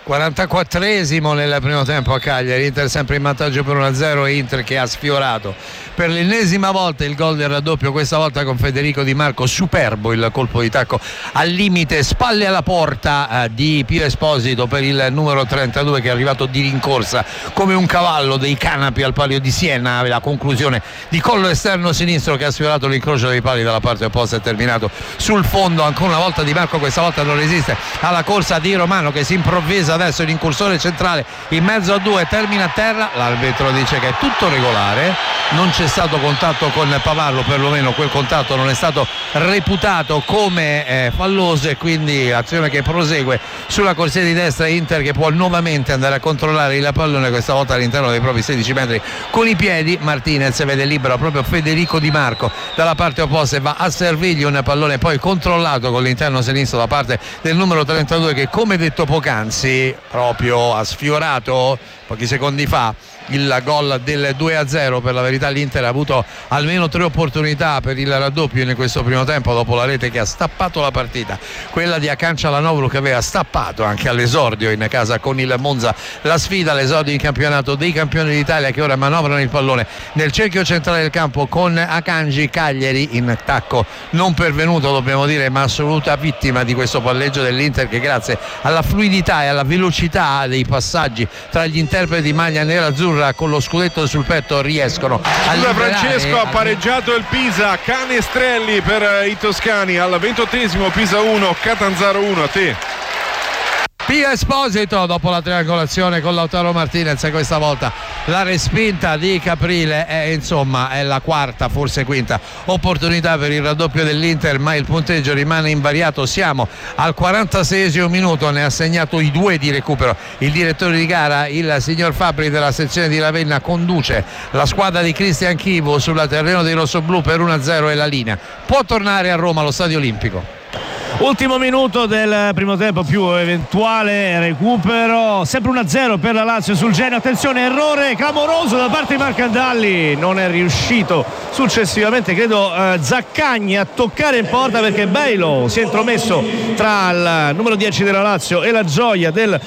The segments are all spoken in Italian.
44esimo nel primo tempo a Cagliari, Inter sempre in vantaggio per 1-0 e Inter che ha sfiorato per l'ennesima volta il gol del raddoppio, questa volta con Federico Di Marco, superbo il colpo di tacco al limite, spalle alla porta di Pio Esposito per il numero 32 che è arrivato di rincorsa come un cavallo dei canapi al palio di Siena, la conclusione di collo esterno sinistro che ha sfiorato l'incrocio dei pali dalla parte opposta e terminato sul fondo. Ancora una volta Di Marco, questa volta non resiste alla corsa di Romano che si improvvisa adesso in incursore centrale in mezzo a due, termina a terra, l'arbitro dice che è tutto regolare, non c'è stato contatto con Pavarlo, perlomeno quel contatto non è stato reputato come falloso e quindi azione che prosegue sulla corsia di destra, Inter che può nuovamente andare a controllare il pallone, questa volta all'interno dei propri 16 metri con i piedi. Martinez vede libero proprio Federico Di Marco dalla parte opposta e va a servirgli un pallone poi controllato con l'interno sinistro da parte del numero 32 che, come detto poc'anzi, proprio ha sfiorato pochi secondi fa il gol del 2-0. Per la verità l'Inter ha avuto almeno 3 opportunità per il raddoppio in questo primo tempo dopo la rete che ha stappato la partita, quella di Akan Çalhanoğlu che aveva stappato anche all'esordio in casa con il Monza la sfida, l'esordio in campionato dei campioni d'Italia che ora manovrano il pallone nel cerchio centrale del campo con Akanji. Cagliari in attacco non pervenuto, dobbiamo dire, ma assoluta vittima di questo palleggio dell'Inter che grazie alla fluidità e alla velocità dei passaggi tra gli interpreti di maglia nera-azzurra con lo scudetto sul petto riescono a liberare. Francesco ha pareggiato il Pisa, Canestrelli per i toscani al 28esimo, Pisa 1 Catanzaro 1. A te Pio Esposito dopo la triangolazione con Lautaro Martinez, questa volta la respinta di Caprile è la quarta, forse quinta opportunità per il raddoppio dell'Inter, ma il punteggio rimane invariato. Siamo al 46esimo minuto, ne ha segnato i 2 di recupero il direttore di gara, il signor Fabbri della sezione di Ravenna, conduce la squadra di Cristian Chivo sul terreno dei rossoblù per 1-0 e la linea può tornare a Roma allo Stadio Olimpico. Ultimo minuto del primo tempo più eventuale recupero, sempre 1-0 per la Lazio sul Genoa. Attenzione, errore clamoroso da parte di Marcandalli, non è riuscito successivamente credo Zaccagni a toccare in porta perché Beilo si è intromesso tra il numero 10 della Lazio e la gioia del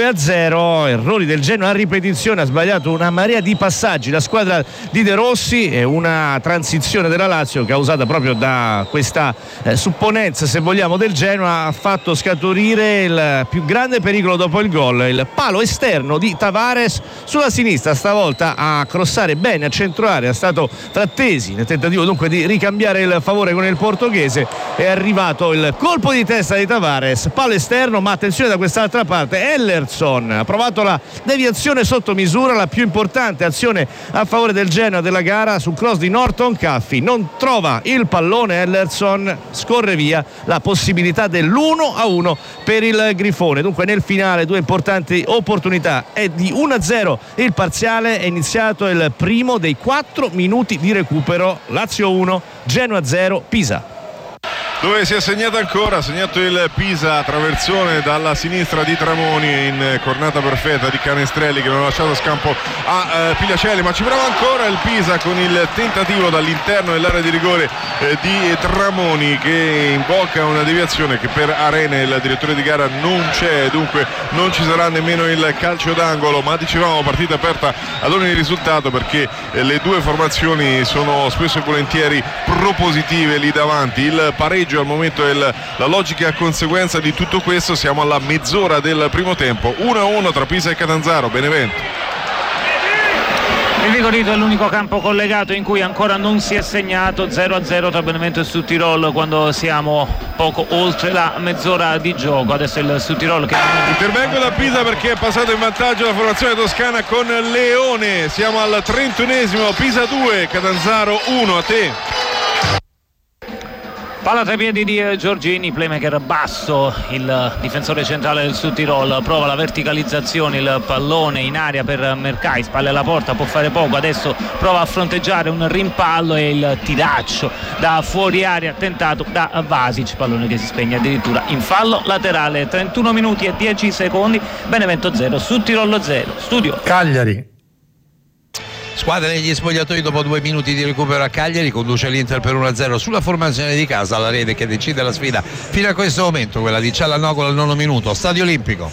2-0. Errori del Genoa a ripetizione, ha sbagliato una marea di passaggi la squadra di De Rossi e una transizione della Lazio causata proprio da questa supponenza, se vogliamo, del Genoa, ha fatto scaturire il più grande pericolo dopo il gol, il palo esterno di Tavares sulla sinistra, stavolta a crossare bene a centro area, è stato Frattesi nel tentativo dunque di ricambiare il favore con il portoghese, è arrivato il colpo di testa di Tavares, palo esterno, ma attenzione da quest'altra parte Ellerson ha provato la deviazione sotto misura, la più importante azione a favore del Genoa della gara, sul cross di Norton Caffi, non trova il pallone Ellerson, scorre via la possibilità dell'1-1 per il Grifone. Dunque nel finale 2 importanti opportunità, è di 1-0 il parziale, è iniziato il primo dei 4 minuti di recupero. Lazio 1 Genoa 0 Pisa. Dove si è segnato ancora, ha segnato il Pisa, traversone dalla sinistra di Tramoni in cornata perfetta di Canestrelli che non ha lasciato scampo a Pigliacelli, ma ci prova ancora il Pisa con il tentativo dall'interno dell'area di rigore di Tramoni che imbocca una deviazione che per Arena, il direttore di gara, non c'è, dunque non ci sarà nemmeno il calcio d'angolo, ma dicevamo partita aperta ad ogni risultato perché le due formazioni sono spesso e volentieri propositive lì davanti. Il pareggio al momento è la logica conseguenza di tutto questo. Siamo alla mezz'ora del primo tempo, 1-1 tra Pisa e Catanzaro. Benevento. Il Vigorito è l'unico campo collegato in cui ancora non si è segnato, 0-0 tra Benevento e Südtirol quando siamo poco oltre la mezz'ora di gioco. Adesso il Südtirol che intervengo da Pisa perché è passato in vantaggio la formazione toscana con Leone. Siamo al 31esimo, Pisa 2 Catanzaro 1. A te. Palla tra i piedi di Giorgini, playmaker basso, il difensore centrale del Südtirol, prova la verticalizzazione, il pallone in aria per Mercai, spalle alla porta, può fare poco, adesso prova a fronteggiare un rimpallo e il tiraccio da fuori aria tentato da Vasic, pallone che si spegne addirittura in fallo laterale. 31 minuti e 10 secondi, Benevento 0, Südtirol 0. Studio Cagliari. Squadra negli spogliatoi dopo 2 minuti di recupero a Cagliari, conduce l'Inter per 1-0 sulla formazione di casa, la rete che decide la sfida fino a questo momento, quella di Çalhanoğlu al 9° minuto. Stadio Olimpico.